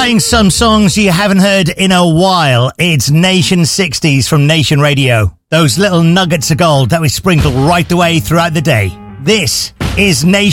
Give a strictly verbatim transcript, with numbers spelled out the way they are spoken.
Playing some songs you haven't heard in a while. It's Nation sixties from Nation Radio. Those little nuggets of gold that we sprinkle right the way throughout the day. This is Nation.